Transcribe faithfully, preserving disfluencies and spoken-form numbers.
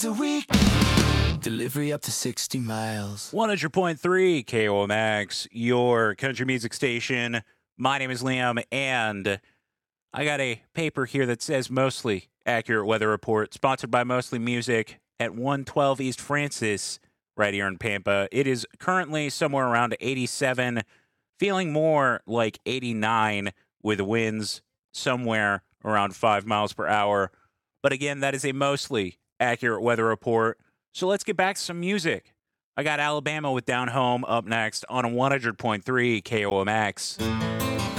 a week. Delivery up to sixty miles. one hundred point three K O M X, your country music station. My name is Liam, and I got a paper here that says Mostly Accurate Weather Report, sponsored by Mostly Music at one twelve East Francis, right here in Pampa. It is currently somewhere around eighty-seven, feeling more like eighty-nine, with winds somewhere around five miles per hour. But again, that is a Mostly Accurate Weather Report. So let's get back to some music. I got Alabama with Down Home up next on one hundred point three K O M X.